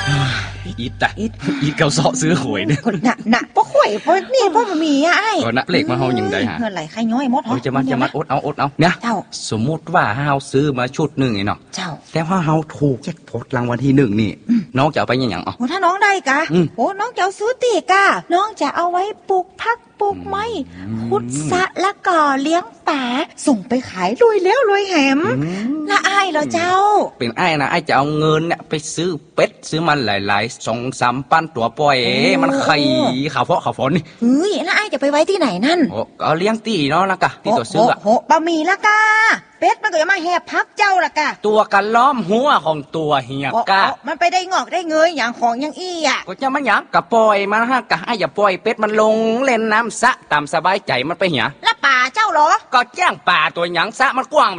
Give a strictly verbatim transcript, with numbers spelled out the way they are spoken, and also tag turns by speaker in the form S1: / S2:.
S1: อีตแต่อีเกาเสาะซื้อหวยเนี่ย
S2: คนหนักหนักเพราะหวยเพราะนี่เพราะมันมีอะไอ้
S1: ก็นับเลขมาเฮายังได้ฮะ
S2: เงินไหลใครย้อยมด
S1: จะมัดจะมัดอดเอาอดเอาเนี่ย
S2: เจ้า
S1: สมมุติว่าเฮาซื้อมาชุดหนึ่งไอ้เนาะ
S2: เจ้า
S1: แต่ว่าเฮาถูกแจ็คพอตรางวัลที่หนึ่งนี่น้องจะเอาไปยังไงอ๋อ
S2: โอ้ถ้าน้องได้กะโอ้น้องจะเอาซื้อตีกะน้องจะเอาไว้ปลูกพักปลูกไม้ขุดสระละก่อเลี้ยงป่าส่งไปขายรวยแล้วรวยแหมละอ้ายเหรอเจ้า
S1: เป็นไอ้นะไอ้จะเอาเงินเนี่ยไปซื้อเป็ดซื้อมันหลายๆสองสามปั้นตัวปล่อยมันไข่ข่าวเพาะข่าวฝนนี่
S2: เฮ้ยแล้วไอ้จะไปไว้ที่ไหนนั่น
S1: โอ้เอาเลี้ยงตีเนาะละกะที่ตัวซื้อ
S2: โหบะหมี่ละกะเป็ดมันก็จะมาแหบพักเจ้าละกะ
S1: ตัวกันล้อมหัวของตัวเฮียกะ
S2: มันไปได้งอกได้เงยอย่างของอย่างอี้อ่ะ
S1: ก็จะมันหยังกะปล่อยมันฮะกะไอ้อย่าปล่อยเป็ดมันลงเล่นน้ำสะตามสบายใจมันไปเหีย
S2: แล้วป่าเจ้าเหรอ
S1: ก็แจ้งป่าตัวหยังสะมันกว้าง